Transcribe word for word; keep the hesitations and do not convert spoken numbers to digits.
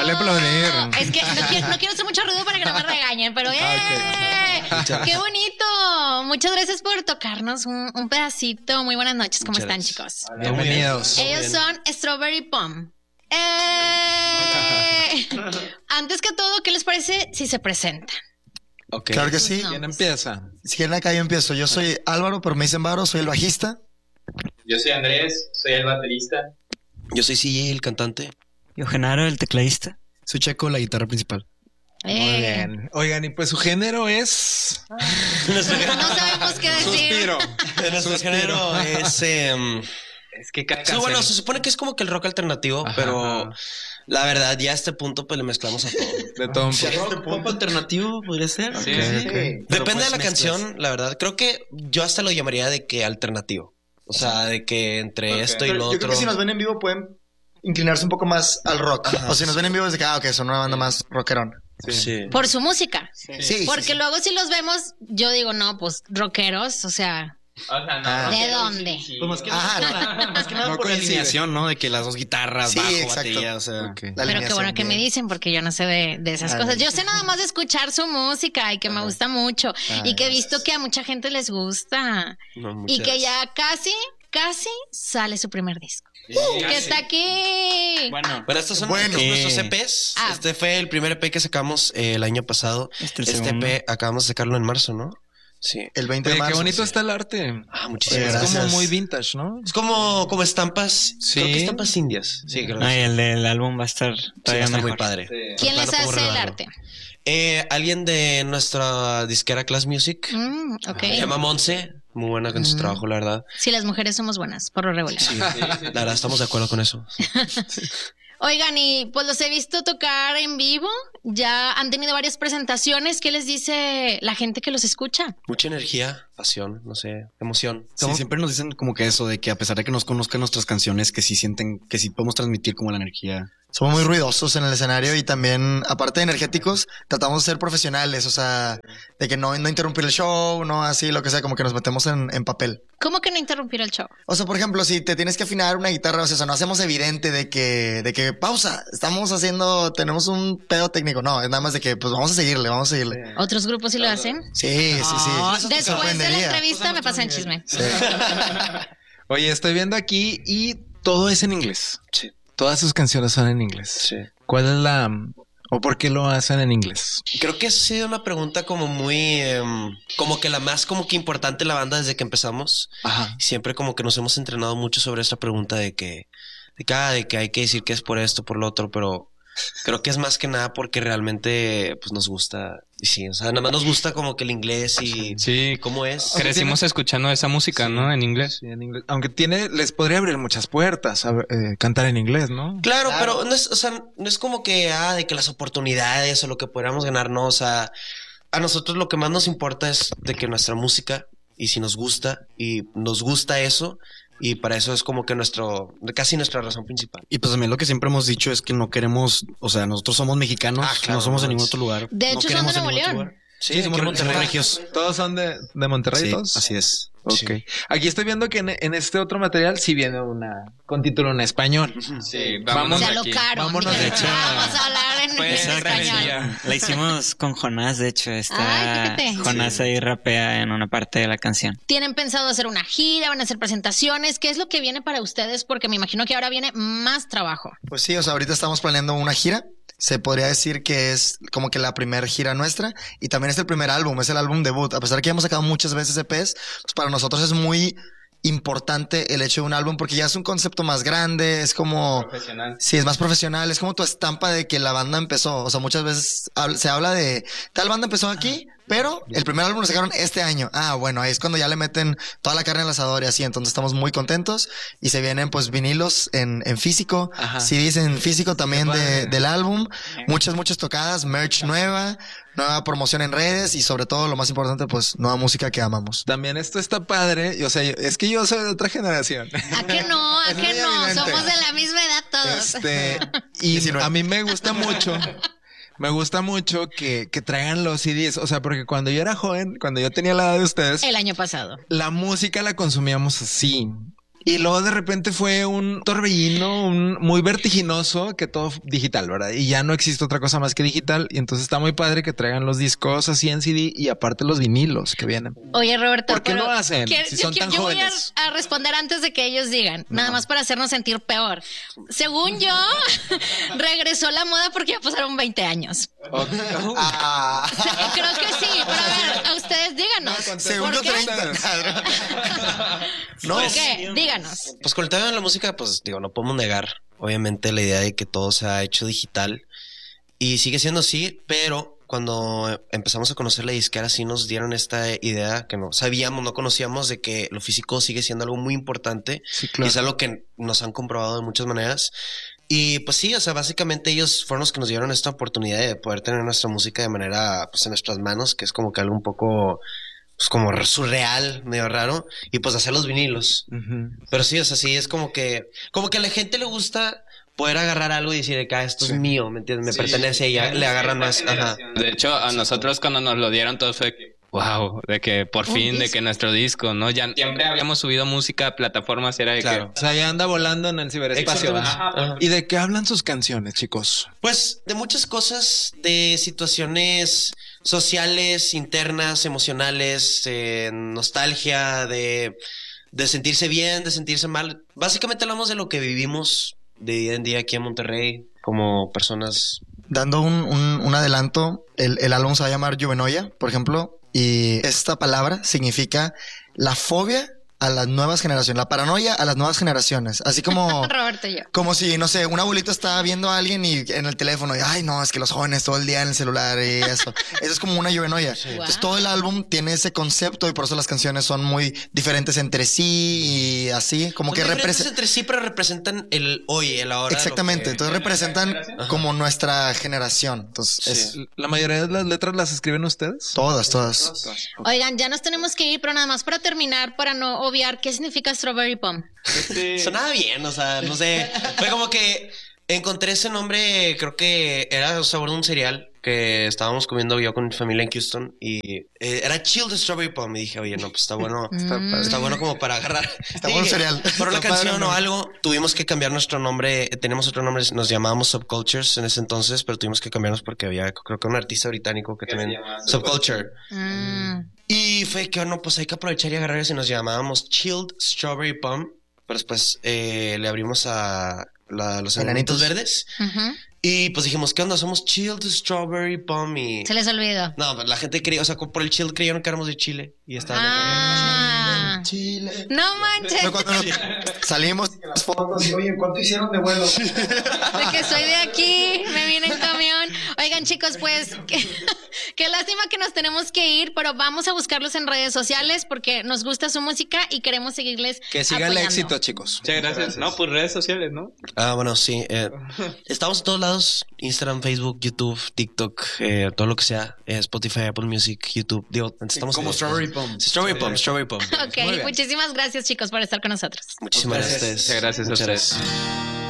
vale aplaudir. Es que no quiero, no quiero hacer mucho ruido para que no me regañen, pero ¡eh! Okay. ¡Qué bonito! Muchas gracias por tocarnos un, un pedacito. Muy buenas noches. ¿Cómo Muchas están, gracias. chicos? Bienvenidos. Ellos son Strawberry Pom. ¡Eh! Antes que todo, ¿qué les parece si se presentan? Ok. Claro que sí. No. ¿Quién empieza? Si quieren acá yo empiezo. Yo soy Álvaro, pero me dicen Varo, soy el bajista. Yo soy Andrés, soy el baterista. Yo soy C J, el cantante. Yo, Genaro, el tecladista. Soy Checo, la guitarra principal. Muy Eh, bien. Oigan, y pues su género es... No sabemos qué decir. Suspiro. Nuestro Suspiro. género es... em, Es que cada sí, canción- bueno, se supone que es como que el rock alternativo, Ajá, pero ajá. la verdad, ya a este punto pues le mezclamos a todo. De todo un poco. Rock, pop alternativo podría ser. Sí, Ok, sí. ok. Depende Pero, pues, de la mezclas. canción, la verdad. Creo que yo hasta lo llamaría de que alternativo. O sea, de que entre Ok. esto y Pero lo yo otro. creo que si nos ven en vivo pueden inclinarse un poco más al rock. Ajá, o si nos ven en vivo es de que, ah, ok, son una banda más rockerón. Sí. Por su música. Sí, Porque sí, sí. luego si los vemos, yo digo, no, pues rockeros, o sea, O sea, no, Ah. no, ¿de sí, dónde? sí, sí. Pues más que Ajá, nada, más que nada No por la coincide. alineación, ¿no? De que las dos guitarras, Sí, bajo, exacto. batería, o sea. Ok. La Pero qué alineación, bueno que me bien. dicen, porque yo no sé de, de esas Ah, cosas. bien. Yo sé nada más de escuchar su música y que me gusta mucho. Ah, y que he gracias. visto que a mucha gente les gusta. No, Y muchas que gracias. ya casi, casi sale su primer disco. Sí, Que sí. está aquí. Bueno, Bueno, estos son Bueno. nuestros- nuestros Eh, E Pes. Ah. Este fue el primer E P que sacamos eh, el año pasado. este el Este segundo. E P acabamos de sacarlo en marzo, ¿no? Sí. El veinte Oye, de marzo. qué bonito sí. está el arte. Ah, Oye, muchísimas Es gracias. gracias. como muy vintage, ¿no? Es como, como estampas. Sí. Creo que estampas indias. Sí, creo que No, y sí. el del álbum va a estar Sí, todavía está muy mejor. padre. Sí. ¿Quién les Claro, podemos hace el revelarlo. arte? Eh, alguien de nuestra disquera Class Music. Mm, ok. Se llama Monse. Muy buena con su Mm. trabajo, la verdad. Si las mujeres somos buenas, por lo regular. Sí, Sí, sí, la verdad, estamos de acuerdo con eso. Oigan, y pues los he visto tocar en vivo. Ya han tenido varias presentaciones. ¿Qué les dice la gente que los escucha? Mucha energía, pasión, no sé, emoción. Sí, siempre nos dicen como que eso, de que a pesar de que nos conozcan nuestras canciones, que sí sienten, que sí podemos transmitir como la energía. Somos muy ruidosos en el escenario y también, aparte de energéticos, tratamos de ser profesionales, o sea, de que no, no interrumpir el show, no así, lo que sea, como que nos metemos en, en papel. ¿Cómo que no interrumpir el show? O sea, por ejemplo, si te tienes que afinar una guitarra, o sea, eso no hacemos evidente de que, de que pausa, estamos haciendo, tenemos un pedo técnico, no, es nada más de que, pues vamos a seguirle, vamos a seguirle. ¿Otros grupos sí lo hacen? Sí, sí, sí. Ah, Después de la Sorprendería. entrevista me pasan chisme. Sí. Oye, estoy viendo aquí y todo es en inglés. Sí. Todas sus canciones son en inglés. Sí. ¿Cuál es la... o por qué lo hacen en inglés? Creo que ha sido una pregunta como muy, em, como que la más como que importante en la banda desde que empezamos. Ajá. Siempre como que nos hemos entrenado mucho sobre esta pregunta de que, de que, ah, de que hay que decir que es por esto, por lo otro, pero creo que es más que nada porque realmente pues nos gusta. Y sí, o sea, nada más nos gusta como que el inglés y Sí, cómo es. crecimos escuchando esa música, ¿no? En inglés. Sí, en inglés. Aunque tiene, les podría abrir muchas puertas a ver, eh, cantar en inglés, ¿no? Claro, pero no es, o sea, no es como que, ah, de que las oportunidades o lo que podamos ganar, no, o sea, a nosotros lo que más nos importa es de que nuestra música, y si nos gusta, y nos gusta eso, y para eso es como que nuestro, casi nuestra razón principal. Y pues también lo que siempre hemos dicho es que no queremos, o sea, nosotros somos mexicanos, Ah, claro, no somos de no, ningún es- otro lugar. De no hecho, son queremos de en Nuevo ningún otro León. lugar. Sí, Sí, aquí somos en re- somos Monterrey. regios. Todos son de, de Monterrey, Sí, todos. así es. Ok. Sí. Aquí estoy viendo que en, en este otro material sí viene una con título en español. Sí, Vamos Ya de lo aquí. caro. Vámonos dije, de hecho. Vamos a hablar en, Pues, en español. travesía. La hicimos con Jonás, de hecho. Está Ay, fíjate. Jonás ahí rapea en una parte de la canción. ¿Tienen pensado hacer una gira? ¿Van a hacer presentaciones? ¿Qué es lo que viene para ustedes? Porque me imagino que ahora viene más trabajo. Pues sí, o sea, ahorita estamos planeando una gira. Se podría decir que es como que la primera gira nuestra y también es el primer álbum, es el álbum debut. A pesar de que ya hemos sacado muchas veces E Pes, pues para nosotros es muy importante el hecho de un álbum porque ya es un concepto más grande, es como... Profesional. Sí, es más profesional, es como tu estampa de que la banda empezó. O sea, muchas veces hab- se habla de tal banda empezó aquí, pero el primer álbum lo sacaron este año. Ah, bueno, ahí es cuando ya le meten toda la carne al asador y así. Entonces estamos muy contentos y se vienen pues vinilos en, en físico, Ajá. C Ds en físico también Qué de, padre. del álbum, muchas, muchas tocadas, merch nueva, nueva promoción en redes y sobre todo lo más importante pues nueva música que amamos. También esto está padre. y, O sea, yo- es que yo soy de otra generación. ¿A qué no? ¿A Es qué muy no? evidente. Somos de la misma edad todos. Este, y diecinueve. a mí me gusta mucho. Me gusta mucho que, que traigan los C Ds. O sea, porque cuando yo era joven, cuando yo tenía la edad de ustedes, El año pasado. la música la consumíamos así. Y luego de repente fue un torbellino un, muy vertiginoso que todo digital, ¿verdad? Y ya no existe otra cosa más que digital. Y entonces está muy padre que traigan los discos así en C D y aparte los vinilos que vienen. Oye, Roberto, ¿Por qué pero lo hacen? quiero- Si yo son quiero- tan yo voy a, jóvenes. a responder antes de que ellos digan, nada más para hacernos sentir peor. Según yo, regresó la moda porque ya pasaron veinte años. Ah, Creo que sí, pero a ver, a ustedes díganos. segundo ¿Por qué? treinta. No, ¿Por qué? Díganos. pues con el tema de la música, pues digo, no podemos negar, obviamente, la idea de que todo se ha hecho digital y sigue siendo así, pero cuando empezamos a conocer la disquera, sí nos dieron esta idea que no sabíamos, no conocíamos, de que lo físico sigue siendo algo muy importante. Sí, Y es algo que nos han comprobado de muchas maneras. Y pues sí, o sea, básicamente ellos fueron los que nos dieron esta oportunidad de poder tener nuestra música de manera, pues en nuestras manos, que es como que algo un poco, pues como surreal, medio raro, y pues hacer los vinilos. Ujú. Pero sí, o sea, sí, es como que, como que a la gente le gusta poder agarrar algo y decir, acá, esto es mío, ¿me entiendes? Me Sí, pertenece y ya le agarran más. Ajá. De hecho, a nosotros cuando nos lo dieron todo fue que, wow, de que por Un fin, de disco. que nuestro disco, ¿no? Ya siempre habíamos subido música a plataformas y era de Claro. O sea, ya anda volando en el ciberespacio. Exactamente. ¿verdad? Ajá. ¿Y de qué hablan sus canciones, chicos? Pues de muchas cosas, de situaciones sociales, internas, emocionales, eh, nostalgia, de, de sentirse bien, de sentirse mal. Básicamente hablamos de lo que vivimos de día en día aquí en Monterrey como personas. Dando un, un- un adelanto, el, el álbum se va a llamar Juvenoia, por ejemplo, y esta palabra significa la fobia a las nuevas generaciones, la paranoia a las nuevas generaciones, así como... Roberto y yo. Como si, no sé, un abuelito está viendo a alguien y en el teléfono y, ay, no, es que los jóvenes todo el día en el celular y eso. Eso es como una juvenoia. Entonces, todo el álbum tiene ese concepto y por eso las canciones son muy diferentes entre sí y así, como Son que diferentes representan... entre sí, pero representan el hoy, el ahora. lo Exactamente, que- entonces representan como nuestra generación. Entonces, Sí. es ¿La mayoría de las letras las escriben ustedes? todas, todas. Oigan, ya nos tenemos que ir, pero nada más para terminar, para no obviar, ¿qué significa Strawberry Pump? Sonaba bien, o sea, no sé. Fue como que encontré ese nombre, creo que era sabor de un cereal que estábamos comiendo yo con mi familia en Houston y eh, era Chill the Strawberry Pump. Y dije, oye, no, pues está bueno. Está, Mm. está bueno como para agarrar. Está bueno el cereal. Por una Está canción padre, o ¿no? algo, tuvimos que cambiar nuestro nombre. Tenemos otro nombre, nos llamábamos Subcultures en ese entonces, pero tuvimos que cambiarnos porque había, creo que un artista británico que Que se también. llama Subculture. Mm. Y fue que, no, pues hay que aprovechar y agarrar eso y nos llamábamos Chilled Strawberry Pump. Pero después eh, le abrimos a la- los enanitos Enanitos. verdes. Ujú. Y pues dijimos, ¿qué onda? Somos Chilled Strawberry Pump. Y... Se les olvidó. No, pues la gente creía, o sea, por el chill creyeron que éramos de Chile. Y estaban Ah. Chile. No manches. Fue cuando nos salimos y las fotos y, oye, ¿cuánto hicieron de vuelo? De que soy de aquí, me vine en camión. Oigan, chicos, pues qué, qué lástima que nos tenemos que ir, pero vamos a buscarlos en redes sociales porque nos gusta su música y queremos seguirles. Que siga el apoyando. éxito, chicos. Muchas gracias. No, pues redes sociales, ¿no? Ah, bueno, sí. eh, estamos en todos lados. Instagram, Facebook, YouTube, TikTok, eh, todo lo que sea. eh, Spotify, Apple Music, YouTube. Digo, estamos Como en- Strawberry Pump. Sí, Strawberry Pump, Strawberry Pump. Ok, muchísimas gracias, chicos, por estar con nosotros. Muchísimas gracias. Muchas gracias a Muchas ustedes. gracias.